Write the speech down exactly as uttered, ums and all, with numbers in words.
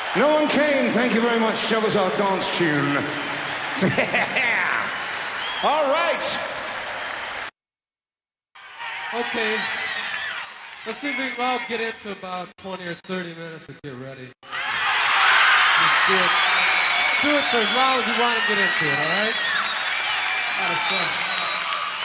Noah Kahan, thank you very much. Show us our dance tune. All right. Okay. Let's see if we can all get into about twenty or thirty minutes and get ready. Just do it. Do it for as long as you want to get into it, all right? Out of sight.